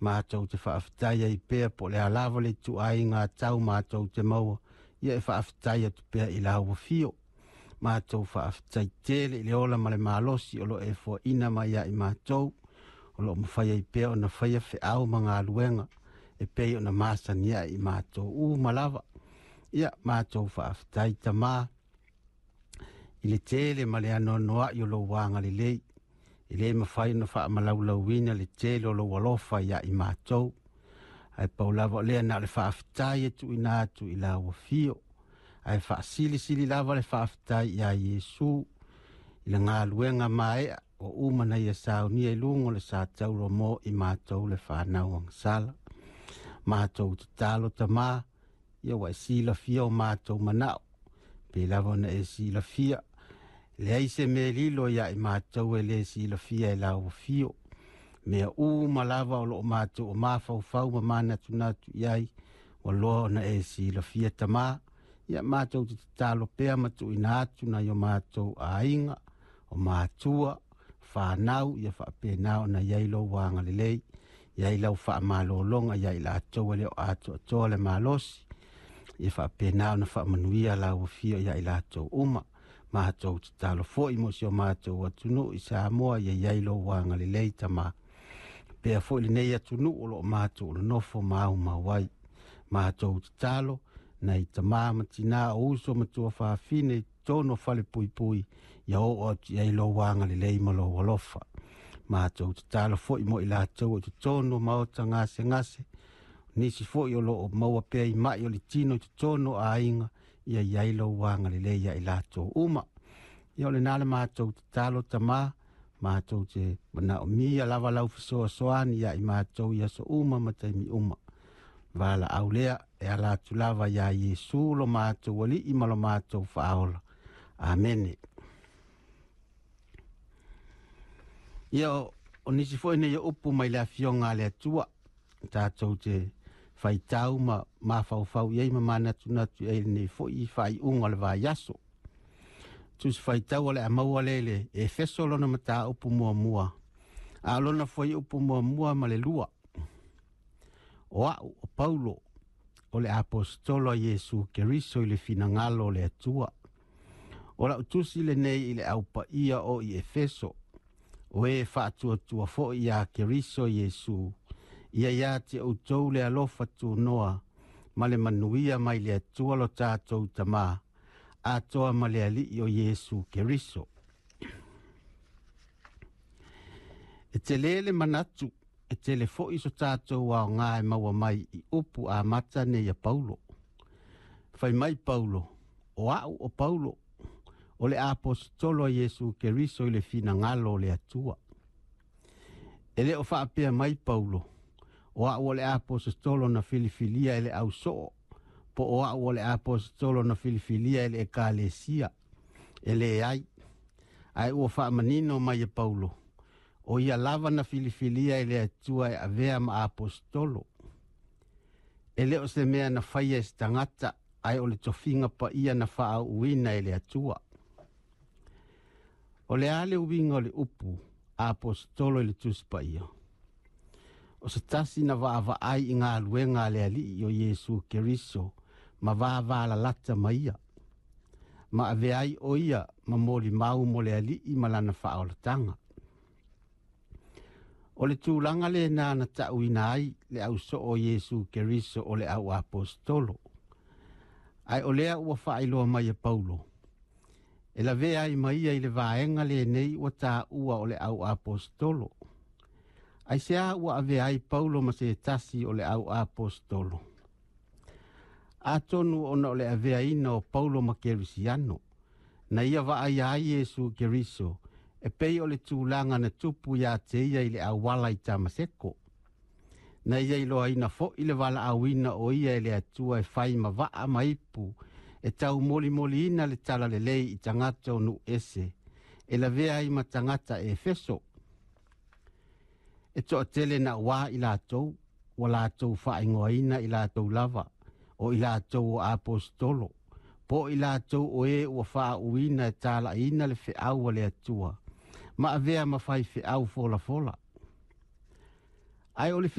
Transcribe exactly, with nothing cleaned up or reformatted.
mātou te whaaftaia i pēr po le alawa le tu ai ngā tau mātou te maua ia e whaaftaia tu pēr i la ua fio. Mātou whaaftai tele i le ola ma le mālosi o lo e fua ina mai ia i mātou o lo mwhaia i pēr o na whaia whi au ma ngā luenga e pēr o na māsan ia i mātou u malawa. Ia mātou whaaftai ta mā i le tele ma le ano noa i o lo wanga le lei. I le mawhai na wha malaulau wina le tele o lo walofa ia i mātou. Ai paulawa lea na le whaaftai e tu i nātu i la ua fio. Ai wha sili sili lava le whaaftai ia Yesu. I le ngā luenga mai o umana ia sao ni e lungo le sa tauro mo i mātou le whanau ang sala. Mātou te talo ta mā. Ia wa sila fia o mātou manao. Pe lava na e sila fia. Le aise me lilo ia i mātou e le sila fia e lau fio. Mea u malava o lo mātou o mafau fau ma mana tunatu iai. Wa loa na e sila fia ta mā. Ia mātou te talo pea matu ina atu na yo mātou a inga. O mātua. Whanau ia wha penao na iai lo wanga le lei. Iai lau wha malo longa iai la atua leo atu atoa le malosi. Ia wha penao na wha manuia lau fio iai la atua uma. Mātou te talo fo i mosio mātou atunu i sa moa ia iai lo wanga le lei ta mā. Pea fo ili nei atunu o lo mātou lo nofo mau mawai. Mātou te talo na i ta mā matina o uso matua whaafine tono fale pui pui ia o o ti iai lo wanga le lei malo walofa. Mātou te talo fo i mo i la tau o te tono maota ngase ngase. Nisi fo i o lo o maua pea i mai o li tino te tono a inga. Ia iai lo wanga le leia i lato uma. Ia le nale mātou te talo ta mā. Mātou te mana o mia lava lau fisoa soani ia i mātou ia so uma matai mi uma. Vala au lea e alatu lava ia Yesu lo mātou wali i malo mātou whaola. Amene. Ia o, o nisi fo ina ia upu mai lea fionga lea tua. Tātou te fai tau ma ma fau fau iei ma mana tunatu e ne fo i fai unga le vai yaso. Tus fai tau ale a maua lele e feso lona mata upu mua mua. A lona fo i upu mua mua ma le lua. O au o Paulo o le apostolo Yesu Keriso i le finangalo le atua. O la utusi le nei i le aupa ia o i Efeso. O e fa atua tua fo i a Keriso Yesu. Ia ia te outou le alofa tu noa, ma le manuia mai le atua lo tātou tamā, atoa ma le ali o Yesu Keriso. E te lele manatu, e te le fo iso tātou wa ngā e maua mai i upu a mata ne ia Paulo. Fai mai Paulo, o au o Paulo, o le apostolo Yesu Keriso i le fina ngalo le atua. E le o whaapea mai Paulo, o a o le apostolo na filifilia ele au soo, po o a o le apostolo na filifilia ele ekalesia, ele ai, ai ua wha manino mai e Paulo, o ia lava na filifilia ele atua e avea ma apostolo. Ele o se mea na whaia e stangata, ai o le tofinga pa ia na wha au uina ele atua. O le ale uwinga o le upu, apostolo ele tuspa ia. O se tasi na waa wa ai i ngā luenga le ali o Yesu Keriso, ma waa waa la lata ma ia. Ma ave ai o ia, ma moli mau mo le ali i malana wha o la tanga. O le tūlanga le nāna tau ina ai, le au so o Yesu Keriso o le au apostolo. Ai o lea ua wha iloa mai a Paulo. E la vea ai mai ai le vaenga le nei o tā ua o le au apostolo. Ai sea ua ave ai Paulo ma se tasi o le au apostolo. A tonu ona o le ave aina o Paulo ma Kerisiano. Na ia va ai ai Yesu Keriso. E pei o le tūlanga na tupu ia te ia i le awala i tamaseko. Na ia i loa ina fo i le wala awina o ia i le atua e whai ma waa maipu. E tau moli moli ina le tala le lei i tangata o nu ese. E la vea i ma tangata e feso. E toa tele na wā i lātou, o lātou whaingoa ina i lātou lava, o i lātou o apostolo, po i lātou o e ua wha uina e tāla ina le whiau le atua, ma avea ma whai whiau fola fola. Ai o le